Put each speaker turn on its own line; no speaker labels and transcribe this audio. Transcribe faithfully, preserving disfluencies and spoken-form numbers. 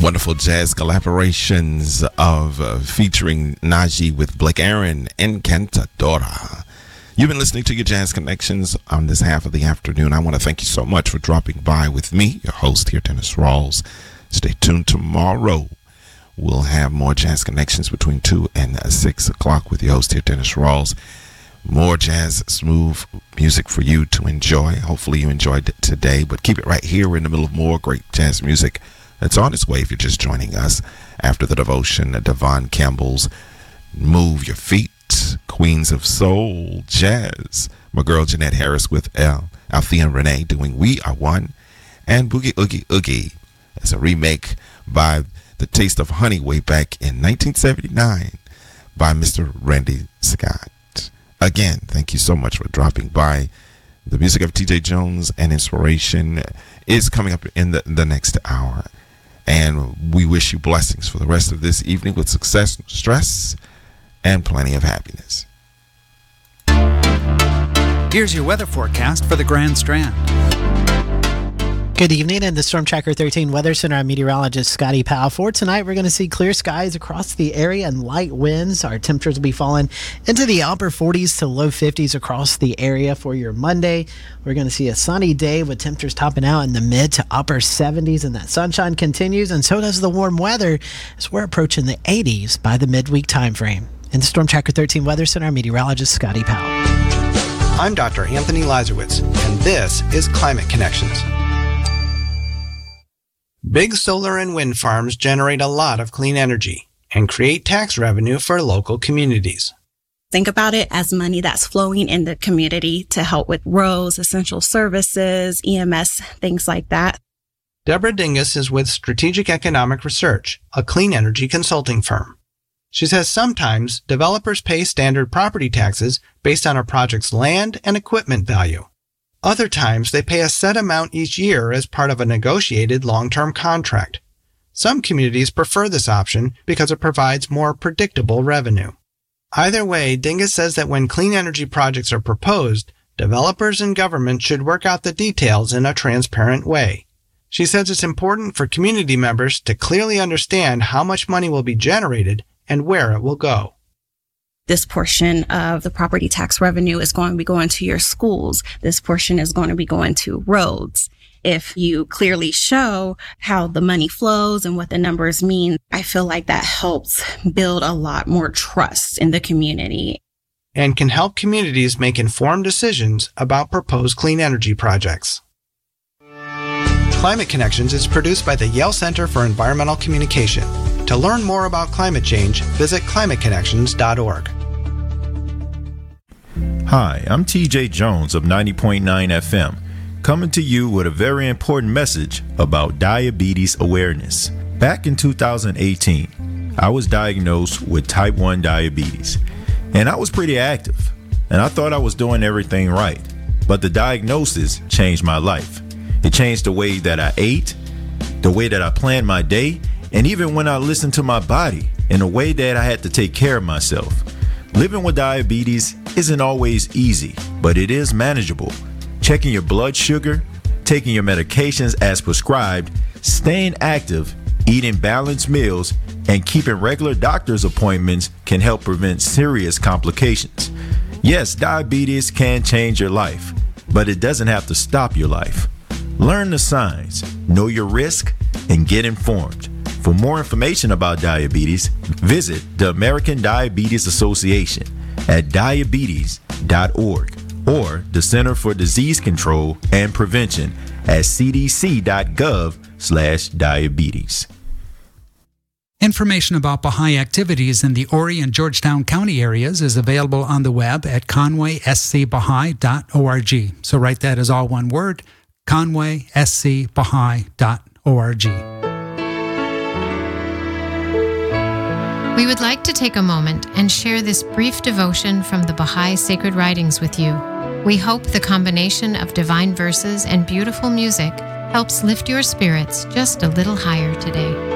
Wonderful jazz collaborations of uh, featuring Najee with Blake Aaron, Encantadora. You've been listening to your Jazz Connections on this half of the afternoon. I want to thank you so much for dropping by with me, your host here, Dennis Rawls. Stay tuned tomorrow. We'll have more Jazz Connections between two and six o'clock with your host here, Dennis Rawls. More jazz, smooth music for you to enjoy. Hopefully you enjoyed it today, but keep it right here. We're in the middle of more great jazz music that's on its way if you're just joining us. After the devotion, Devon Campbell's Move Your Feet, Queens of Soul, Jazz. My girl Jeanette Harris with Al, Althea and Renee doing We Are One. And Boogie Oogie Oogie as a remake by The Taste of Honey way back in nineteen seventy-nine by Mister Randy Scott. Again, thank you so much for dropping by. The music of T J Jones and Inspiration is coming up in the, the next hour. And we wish you blessings for the rest of this evening with success, stress, and plenty of happiness.
Here's your weather forecast for the Grand Strand.
Good evening, in the Storm Tracker thirteen Weather Center, I'm meteorologist Scotty Powell. For tonight, we're going to see clear skies across the area and light winds. Our temperatures will be falling into the upper forties to low fifties across the area for your Monday. We're going to see a sunny day with temperatures topping out in the mid to upper seventies, and that sunshine continues, and so does the warm weather as we're approaching the eighties by the midweek time frame. In the Storm Tracker thirteen Weather Center, I'm meteorologist Scotty Powell.
I'm Doctor Anthony Lazarowitz, and this is Climate Connections. Big solar and wind farms generate a lot of clean energy and create tax revenue for local communities.
Think about it as money that's flowing in the community to help with roads, essential services, E M S, things like that.
Deborah Dingus is with Strategic Economic Research, a clean energy consulting firm. She says sometimes developers pay standard property taxes based on a project's land and equipment value. Other times, they pay a set amount each year as part of a negotiated long-term contract. Some communities prefer this option because it provides more predictable revenue. Either way, Dingus says that when clean energy projects are proposed, developers and government should work out the details in a transparent way. She says it's important for community members to clearly understand how much money will be generated and where it will go.
This portion of the property tax revenue is going to be going to your schools. This portion is going to be going to roads. If you clearly show how the money flows and what the numbers mean, I feel like that helps build a lot more trust in the community.
And can help communities make informed decisions about proposed clean energy projects. Climate Connections is produced by the Yale Center for Environmental Communication. To learn more about climate change, visit climate connections dot org.
Hi, I'm T J Jones of ninety point nine F M, coming to you with a very important message about diabetes awareness. Back in two thousand eighteen, I was diagnosed with type one diabetes, and I was pretty active, and I thought I was doing everything right. But the diagnosis changed my life. It changed the way that I ate, the way that I planned my day, and even when I listened to my body in a way that I had to take care of myself. Living with diabetes isn't always easy, but it is manageable. Checking your blood sugar, taking your medications as prescribed, staying active, eating balanced meals, and keeping regular doctor's appointments can help prevent serious complications. Yes, diabetes can change your life, but it doesn't have to stop your life. Learn the signs, know your risk, and get informed. For more information about diabetes, visit the American Diabetes Association at diabetes dot org or the Center for Disease Control and Prevention at c d c dot gov slash diabetes.
Information about Baha'i activities in the Horry and Georgetown County areas is available on the web at conway s c baha'i dot org. So write that as all one word, conway s c baha'i dot org.
We would like to take a moment and share this brief devotion from the Baha'i Sacred Writings with you. We hope the combination of divine verses and beautiful music helps lift your spirits just a little higher today.